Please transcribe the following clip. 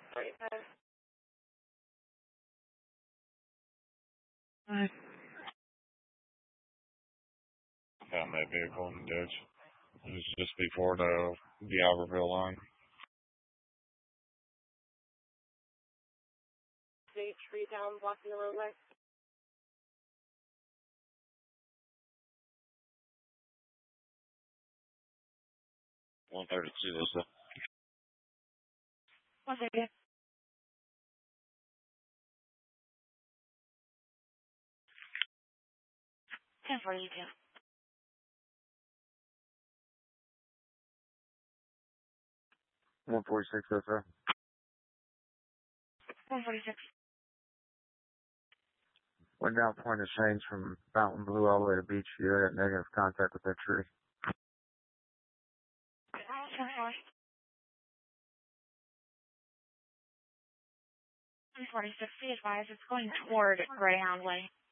Found that vehicle in the ditch. It was just before the Albertville line. Big tree down blocking the roadway. 132, that's it. 132. 1042. 146, that's it. 146. Went down Point of Change from Fountain Blue all the way to Beach View. I got negative contact with that tree. 346, be advised, it's going toward Greyhound Way.